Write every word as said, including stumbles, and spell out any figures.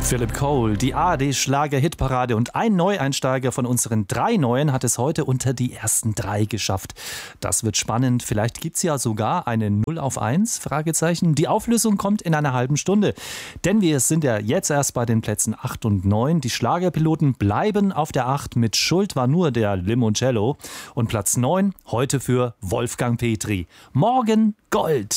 Philip Cole, die A R D-Schlager-Hitparade, und ein Neueinsteiger von unseren drei Neuen hat es heute unter die ersten drei geschafft. Das wird spannend. Vielleicht gibt es ja sogar eine null auf eins? Fragezeichen. Die Auflösung kommt in einer halben Stunde. Denn wir sind ja jetzt erst bei den Plätzen acht und neun. Die Schlagerpiloten bleiben auf der acht mit Schuld war nur der Limoncello. Und Platz neun heute für Wolfgang Petri. Morgen Gold.